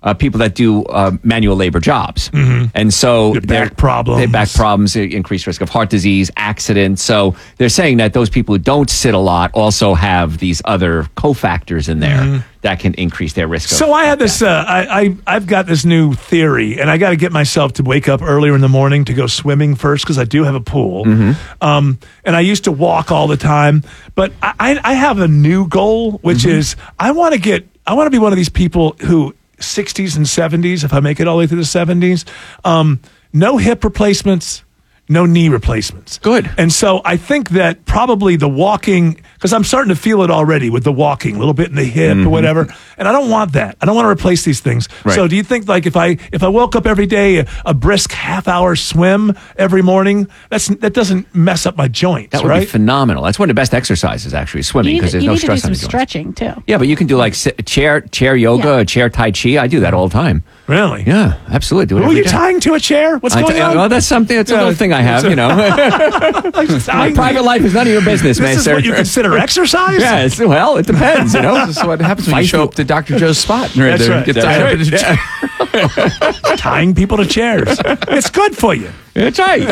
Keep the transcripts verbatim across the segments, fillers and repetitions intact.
uh, people that do uh, manual labor jobs. Mm-hmm. And so Your back problems. They back problems, increased risk of heart disease, accidents. So they're saying that those people who don't sit a lot also have these other cofactors in there mm-hmm. that can increase their risk. So of I have this, uh, I, I, I've got this new theory, and I got to get myself to wake up earlier in the morning to go swimming first because I do have a pool. Mm-hmm. Um, and I used to walk all the time, but I, I have a new goal, which mm-hmm. is I want to get, I want to be one of these people who sixties and seventies, if I make it all the way through the seventies, um, no hip replacements, no knee replacements. Good. And so I think that probably the walking, because I'm starting to feel it already with the walking, a little bit in the hip mm-hmm. or whatever, and I don't want that. I don't want to replace these things. Right. So do you think like if I if I woke up every day, a, a brisk half hour swim every morning, that's that doesn't mess up my joints, that would right? be phenomenal. That's one of the best exercises, actually, swimming, because there's you no need stress to on do the some joints. stretching too. Yeah, but you can do like sit, chair chair yoga, Yeah. or chair tai chi. I do that all the time. Really? Yeah, absolutely. Do it Who are every you day. tying to a chair? What's I going t- on? Well, that's something. That's Yeah, a little thing I have. a- You know, my private life is none of your business, man. This is sir. what you consider exercise? Yes. Well, it depends. You know, This is what happens when you show up to Doctor Joe's spot. Right That's there. right. Get That's tied right. up in a chair. Tying people to chairs. It's good for you. That's right.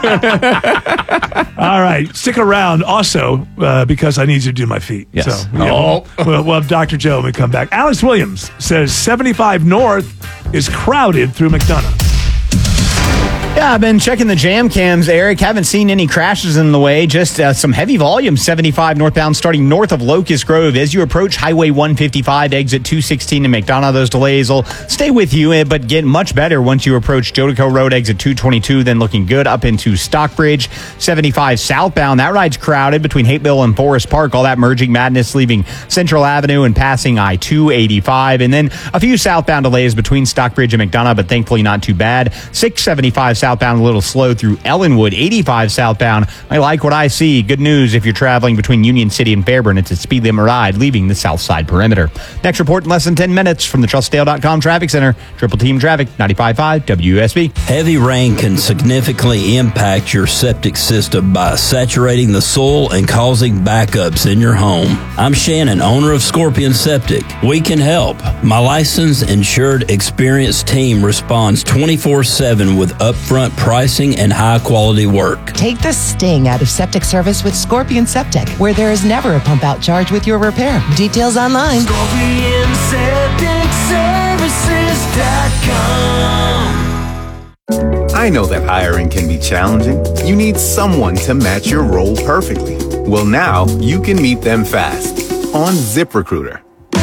All right, stick around also uh, because I need you to do my feet. Yes. So, yeah, Oh. we'll, we'll have Doctor Joe when we come back. Alex Williams says seventy-five North is crowded through McDonough. Yeah, I've been checking the jam cams, Eric. Haven't seen any crashes in the way. Just uh, some heavy volume, seventy-five northbound, starting north of Locust Grove. As you approach Highway one fifty-five, exit two sixteen in McDonough, those delays will stay with you, eh, but get much better once you approach Jodico Road, exit two twenty-two, then looking good up into Stockbridge. seventy-five southbound, that ride's crowded between Hateville and Forest Park. All that merging madness leaving Central Avenue and passing I two eighty-five. And then a few southbound delays between Stockbridge and McDonough, but thankfully not too bad. six seventy-five southbound, a little slow through Ellenwood. eighty-five southbound, I like what I see. Good news if you're traveling between Union City and Fairburn. It's a speed limit ride leaving the south side perimeter. Next report in less than ten minutes from the Trust Dale dot com Traffic Center. Triple Team Traffic, ninety-five point five W U S B. Heavy rain can significantly impact your septic system by saturating the soil and causing backups in your home. I'm Shannon, owner of Scorpion Septic. We can help. My licensed, insured, experienced team responds twenty-four seven with upfront pricing and high-quality work. Take the sting out of septic service with Scorpion Septic, where there is never a pump-out charge with your repair. Details online. Scorpion Septic Services dot com. I know that hiring can be challenging. You need someone to match your role perfectly. Well, now you can meet them fast on ZipRecruiter.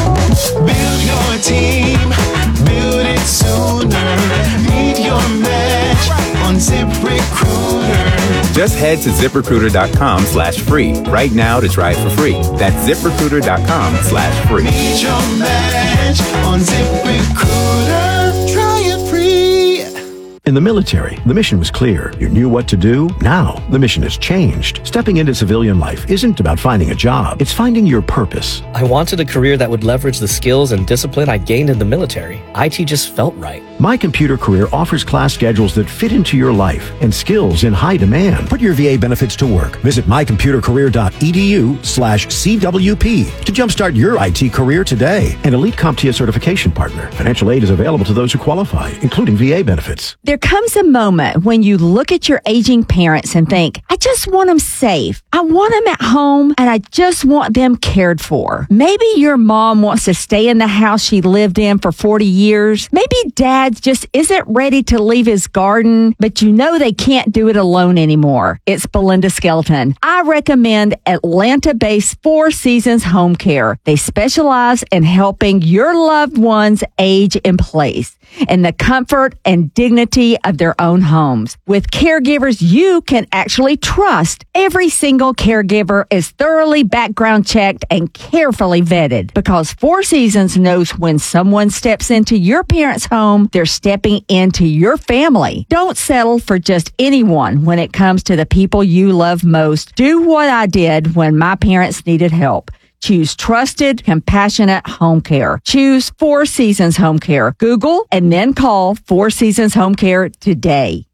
Build your team, build it sooner. Meet your match on ZipRecruiter. Just head to ZipRecruiter.com slash free right now to try it for free. That's ZipRecruiter.com slash free. Meet your match on ZipRecruiter. Try it free. In the military, the mission was clear. You knew what to do. Now, the mission has changed. Stepping into civilian life isn't about finding a job. It's finding your purpose. I wanted a career that would leverage the skills and discipline I gained in the military. I T just felt right. My Computer Career offers class schedules that fit into your life and skills in high demand. Put your V A benefits to work. Visit mycomputercareer.edu slash CWP to jumpstart your I T career today. An elite CompTIA certification partner. Financial aid is available to those who qualify, including V A benefits. There comes a moment when you look at your aging parents and think, I just want them safe. I want them at home and I just want them cared for. Maybe your mom wants to stay in the house she lived in for forty years. Maybe dad just isn't ready to leave his garden, but you know they can't do it alone anymore. It's Belinda Skelton. I recommend Atlanta-based Four Seasons Home Care. They specialize in helping your loved ones age in place in the comfort and dignity of their own homes. With caregivers you can actually trust, every single caregiver is thoroughly background checked and carefully vetted because Four Seasons knows when someone steps into your parents' home, they're stepping into your family. Don't settle for just anyone when it comes to the people you love most. Do what I did when my parents needed help. Choose trusted, compassionate home care. Choose Four Seasons Home Care. Google and then call Four Seasons Home Care today.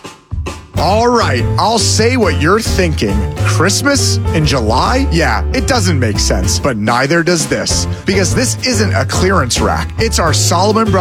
All right, I'll say what you're thinking. Christmas in July? Yeah, it doesn't make sense, but neither does this. Because this isn't a clearance rack. It's our Solomon Brothers